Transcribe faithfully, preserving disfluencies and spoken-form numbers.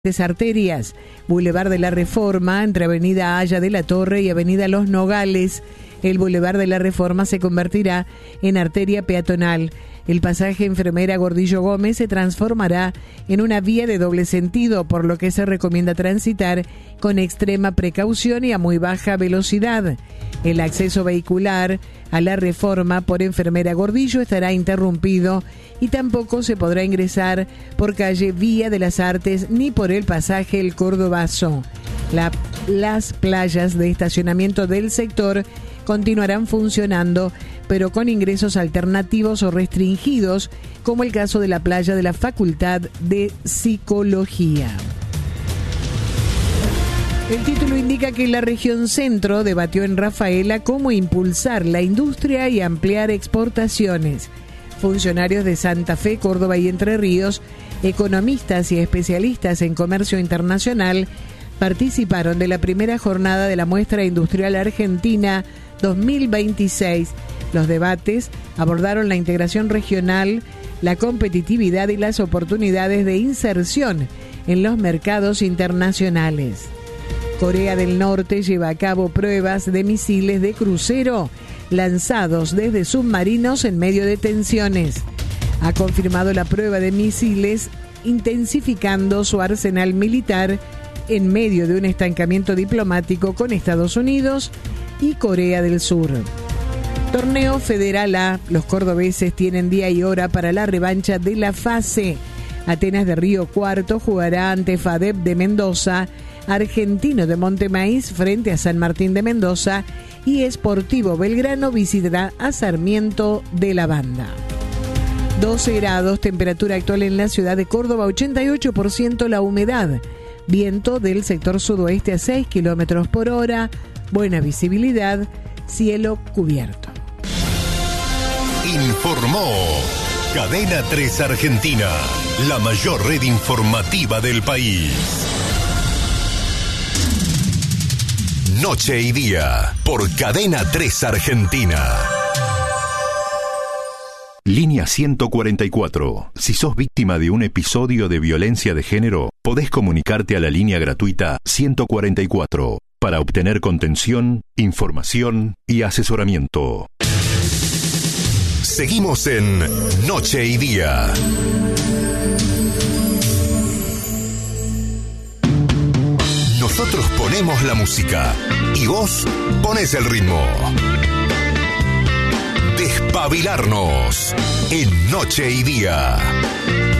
arterias, Boulevard de la Reforma, entre Avenida Haya de la Torre y Avenida Los Nogales. El Boulevard de la Reforma se convertirá en arteria peatonal. El pasaje Enfermera Gordillo Gómez se transformará en una vía de doble sentido, por lo que se recomienda transitar con extrema precaución y a muy baja velocidad. El acceso vehicular a la Reforma por Enfermera Gordillo estará interrumpido y tampoco se podrá ingresar por calle Vía de las Artes ni por el pasaje El Cordobazo. La, las playas de estacionamiento del sector continuarán funcionando, pero con ingresos alternativos o restringidos, como el caso de la playa de la Facultad de Psicología. El título indica que la región centro debatió en Rafaela cómo impulsar la industria y ampliar exportaciones. Funcionarios de Santa Fe, Córdoba y Entre Ríos, economistas y especialistas en comercio internacional participaron de la primera jornada de la Muestra Industrial Argentina dos mil veintiséis. Los debates abordaron la integración regional, la competitividad y las oportunidades de inserción en los mercados internacionales. Corea del Norte lleva a cabo pruebas de misiles de crucero lanzados desde submarinos en medio de tensiones. Ha confirmado la prueba de misiles, intensificando su arsenal militar en medio de un estancamiento diplomático con Estados Unidos y Corea del Sur. Torneo Federal A. Los cordobeses tienen día y hora para la revancha de la fase. Atenas de Río Cuarto jugará ante FADEP de Mendoza, Argentino de Montemaíz frente a San Martín de Mendoza y Sportivo Belgrano visitará a Sarmiento de la Banda. doce grados, temperatura actual en la ciudad de Córdoba, ochenta y ocho por ciento la humedad. Viento del sector sudoeste a seis kilómetros por hora, buena visibilidad, cielo cubierto. Informó Cadena tres Argentina, la mayor red informativa del país. Noche y día, por Cadena tres Argentina. Línea ciento cuarenta y cuatro. Si sos víctima de un episodio de violencia de género, podés comunicarte a la línea gratuita ciento cuarenta y cuatro para obtener contención, información y asesoramiento. Seguimos en Noche y Día. Nosotros ponemos la música y vos pones el ritmo. Despabilarnos en Noche y Día.